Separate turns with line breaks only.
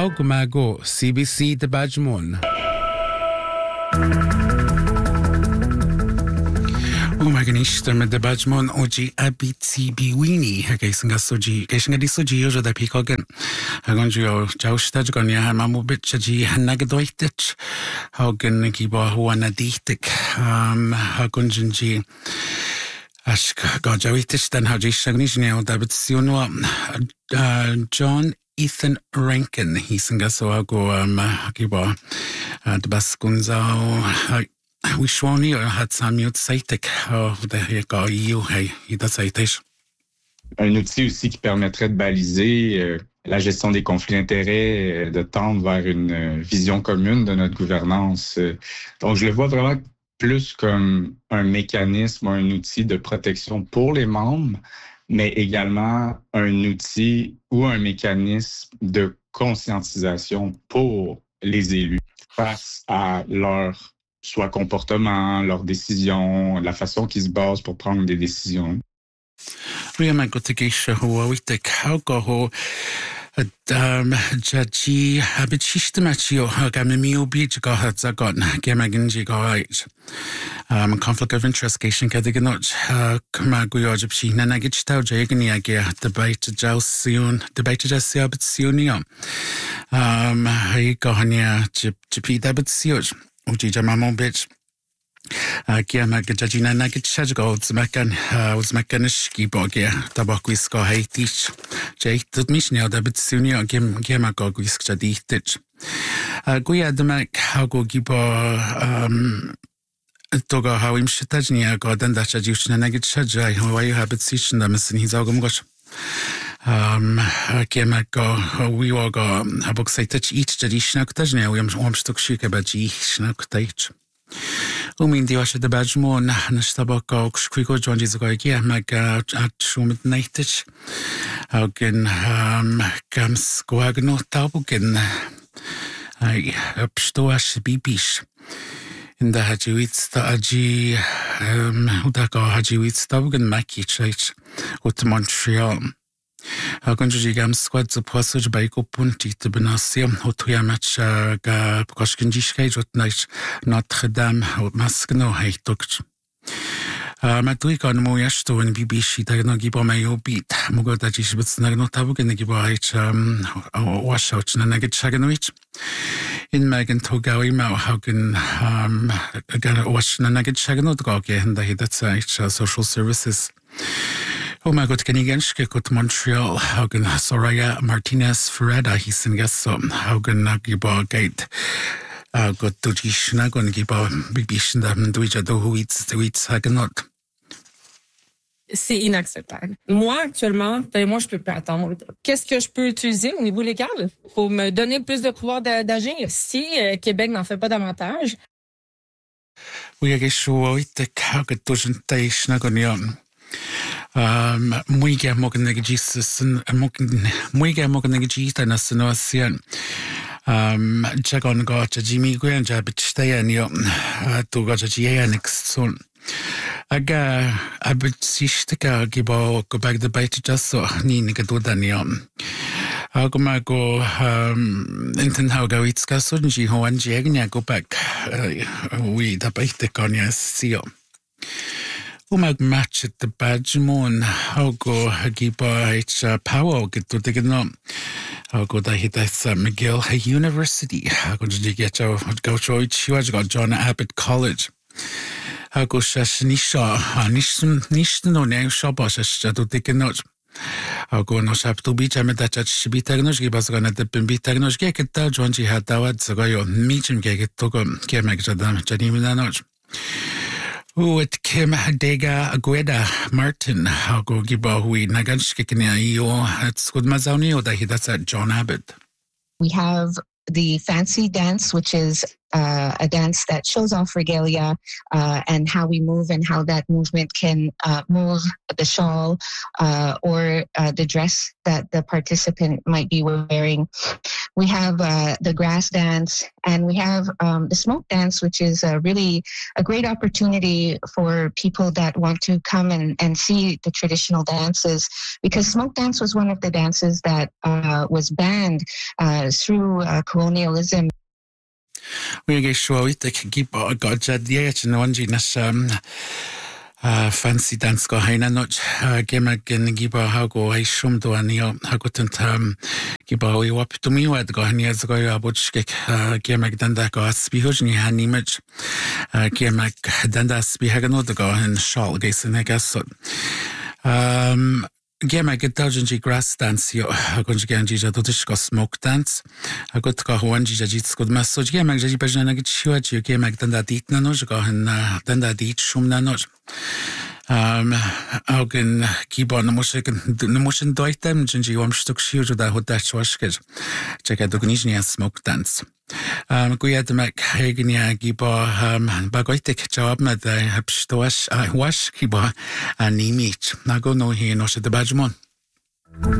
How gumago CBC de Bajmon. Umaganishter med de Bajmon oji abiti biwini. Hagaisinga soji. Gaishinga di soji yojo da pikogen. Hagonjo jaustaj gonya mamubitchaji nagadoitich. Hagen giba huana dichtik. Hagonji. Ashka gajawitich dan hajishagnishneo dabitsiono John Ethan Rankin, hisingasoago giba dbaskunzao wishwani had samut saitek de ga iu hey ida saitish.
Un outil aussi qui permettrait de baliser la gestion des conflits d'intérêts, de tendre vers une vision commune de notre gouvernance. Donc, je le vois vraiment plus comme un mécanisme, un outil de protection pour les membres, mais également un outil ou un mécanisme de conscientisation pour les élus face à leur soit comportement, leurs décisions, la façon qu'ils se basent pour prendre des décisions.
Rima gotigisha huwa witek hauko Jaji habitishtamachio gamimio beach gohat zagon gemaginji goit. Conflict of interest cation kadiganot kamaguyojipshi nanagitau jaginiagia debate jausion debate jasiabitsionio. Hai gohania jipi debatioj uji mamon bitch. Giamagajina nagitchajgo uzmakanishki bogia tabaquisko haitich. Jait mishneo debitsunio giamagoguisk jaditich. Guiadamak hago gibo toga hawim shitajnia godan dacha jushna nagitchajai hawaii habitsishin damasin his ogumgosh. Giamago wiwago haboksaitach each jadishnak tajnia wamstuk shikabaji shnaktaich. Umindi washa de Bajmon nashtabaka kushkrigo jonjizgoigia mag shumit naitich. Haugen gams goagno tabugen. Ai pstoash bibish. In the hajiwits the aji udaka hajiwits tabugen maki church ut Montreal. Hagonji gam squad the passage by Kopunti to Benasia, Hotuyamach ga Koshkinjishkai, what night Notre Dame, Maskno, hey, Tukch. Matrik on Moyasto and Bibishi, Dagnogibo Mayo beat, Mugodajish, but Snagnotabuk and Gibo wash out Nanaget Shaganovich. In Magan Togawi Mao, Haugen wash Nanaget Shaganotgogi, and the Hidatsa social services. Oh my God, Keniganshke got Montreal, Haugen Soraya Martinez Ferrada, he's in Gasso, Haugen Nagiba Gate, got Dujishnagon Giba, Bibishandam, Duija Dohuits, the Wits Haganot.
C'est inacceptable. Moi, actuellement, moi, je peux pas attendre. Qu'est-ce que je peux utiliser au niveau légal pour me donner plus de pouvoir d'agir si Québec n'en fait pas davantage?
Oui, je suis Haugen Dujishnagon. Muiga mognegis muiga mognegis na sinosian jagon got Jimmy Gwen jabitstayanio to got next soon aga abitsistika gibo go back the bite just so ni nigadudanium Agumago inten hauga itska sunji hoan jegnya go back we the bite konya sio Umag match at the Bajmon, Haugo Hagiba H. Powell, get to the Gnome. Haugo Dahitas McGill University. Haugo Jigacho, Gaucho Chiwaj, John Abbott College. Haugo Shashnisha, Nishno Nang Shabash, Shadu Dikanoj. Haugo no Shap to beach, I met that Shibitagnos, Gibasgana the Bimbitagnos, Geketa, John G. Hadawad, Zagayo, Meacham Gaget Togo, Kemek Jadam, Janiminanoch. It Kim Dega Agueda Martin, Hago Gibahui Naganshkikania, it's good Mazonio that that's at John Abbott.
We have the fancy dance, which is a dance that shows off regalia and how we move and how that movement can move the shawl or the dress that the participant might be wearing. We have the grass dance, and we have the smoke dance, which is really a great opportunity for people that want to come and see the traditional dances, because smoke dance was one of the dances that was banned through colonialism.
We sure we keep got yet and one genus fancy dance go haina not gemagin giba hago I shum do anio hagotent giba we wap to me wad go hania go abuchke gemag danda go spihujni han image gemag danda spihagano go and shal gason I guess Gemma get downji grass dance yo agonji ganji do smoke dance I got go wanji jits good message gemma jaji bajana get shuaji gemma danda dit na no go han danda dit shum na no augen giba no motion doitem jinji wamstuk shiu da hot that washkes check out the smoke dance Gwyad mek hegnia giba bagoitek job med hapstoas wash giba a nimit na go no hi no se de bajmon